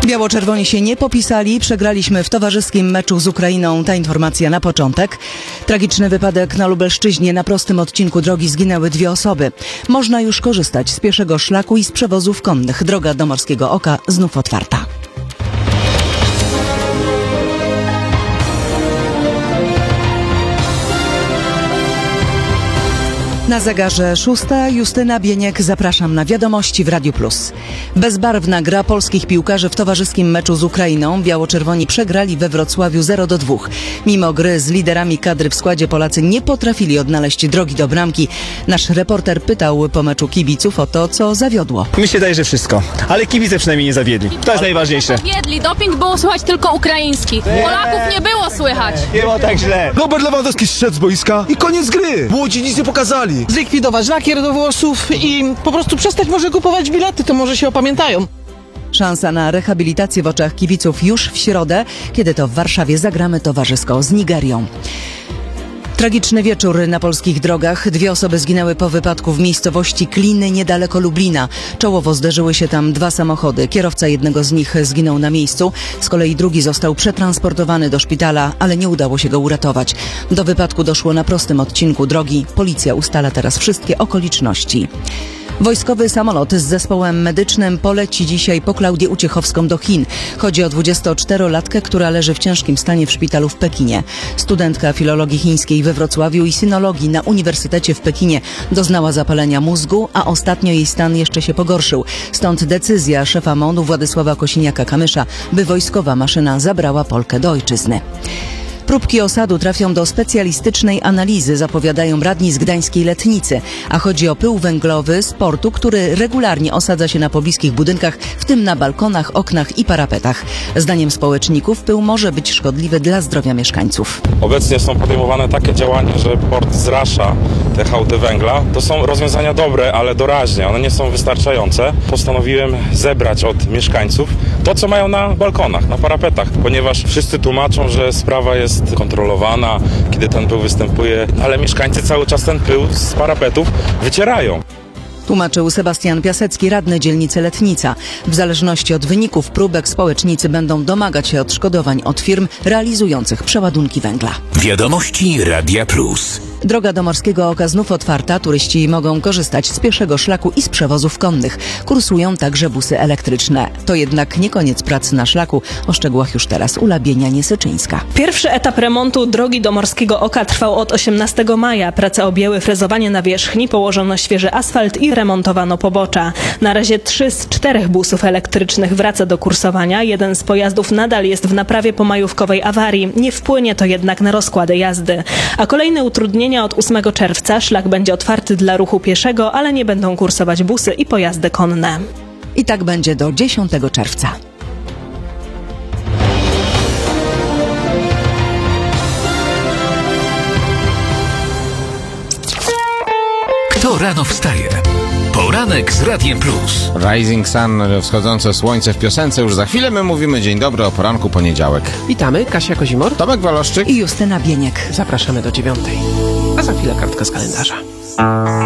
Biało-czerwoni się nie popisali, przegraliśmy w towarzyskim meczu z Ukrainą. Ta informacja na początek. Tragiczny wypadek na Lubelszczyźnie. Na prostym odcinku drogi zginęły 2 osoby. Można już korzystać z pieszego szlaku i z przewozów konnych. Droga do Morskiego Oka znów otwarta. Na zegarze 6. Justyna Bieniek. Zapraszam na wiadomości w Radiu Plus. Bezbarwna gra polskich piłkarzy w towarzyskim meczu z Ukrainą. Biało-czerwoni przegrali we Wrocławiu 0-2. Mimo gry z liderami kadry w składzie Polacy nie potrafili odnaleźć drogi do bramki. Nasz reporter pytał po meczu kibiców o to, co zawiodło. Mi się daje, że wszystko. Ale kibice przynajmniej nie zawiedli. To jest najważniejsze. Zawiedli. Doping było słychać tylko ukraiński. Polaków nie było słychać. Nie było tak źle. Robert Lewandowski zszedł z boiska i koniec gry. Młodzi nic nie pokazali. Zlikwidować lakier do włosów i po prostu przestać może kupować bilety, to może się opamiętają. Szansa na rehabilitację w oczach kibiców już w środę, kiedy to w Warszawie zagramy towarzysko z Nigerią. Tragiczny wieczór na polskich drogach. 2 osoby zginęły po wypadku w miejscowości Kliny niedaleko Lublina. Czołowo zderzyły się tam 2 samochody. Kierowca jednego z nich zginął na miejscu. Z kolei drugi został przetransportowany do szpitala, ale nie udało się go uratować. Do wypadku doszło na prostym odcinku drogi. Policja ustala teraz wszystkie okoliczności. Wojskowy samolot z zespołem medycznym poleci dzisiaj po Klaudię Uciechowską do Chin. Chodzi o 24-latkę, która leży w ciężkim stanie w szpitalu w Pekinie. Studentka filologii chińskiej we Wrocławiu i synologii na Uniwersytecie w Pekinie doznała zapalenia mózgu, a ostatnio jej stan jeszcze się pogorszył. Stąd decyzja szefa MON-u Władysława Kosiniaka-Kamysza, by wojskowa maszyna zabrała Polkę do ojczyzny. Próbki osadu trafią do specjalistycznej analizy, zapowiadają radni z gdańskiej Letnicy. A chodzi o pył węglowy z portu, który regularnie osadza się na pobliskich budynkach, w tym na balkonach, oknach i parapetach. Zdaniem społeczników pył może być szkodliwy dla zdrowia mieszkańców. Obecnie są podejmowane takie działania, że port zrasza te hałdy węgla. To są rozwiązania dobre, ale doraźnie. One nie są wystarczające. Postanowiłem zebrać od mieszkańców to, co mają na balkonach, na parapetach, ponieważ wszyscy tłumaczą, że sprawa jest kontrolowana, kiedy ten pył występuje, ale mieszkańcy cały czas ten pył z parapetów wycierają. Tłumaczył Sebastian Piasecki, radny dzielnicy Letnica. W zależności od wyników próbek społecznicy będą domagać się odszkodowań od firm realizujących przeładunki węgla. Wiadomości Radia Plus. Droga do Morskiego Oka znów otwarta. Turyści mogą korzystać z pieszego szlaku i z przewozów konnych. Kursują także busy elektryczne. To jednak nie koniec pracy na szlaku. O szczegółach już teraz Ula Bienia-Niesyczyńska. Pierwszy etap remontu drogi do Morskiego Oka trwał od 18 maja. Prace objęły frezowanie nawierzchni, położono świeży asfalt i remontowano pobocza. Na razie 3 z 4 busów elektrycznych wraca do kursowania. Jeden z pojazdów nadal jest w naprawie po majówkowej awarii. Nie wpłynie to jednak na rozkłady jazdy. A kolejne utrudnienia od 8 czerwca. Szlak będzie otwarty dla ruchu pieszego, ale nie będą kursować busy i pojazdy konne. I tak będzie do 10 czerwca. Kto rano wstaje? Poranek z Radiem Plus. Rising Sun, wschodzące słońce w piosence. Już za chwilę my mówimy dzień dobry o poranku poniedziałek. Witamy, Kasia Kozimor, Tomek Waloszczyk I Justyna Bieniek. zapraszamy do 9. A za chwilę kartka z kalendarza.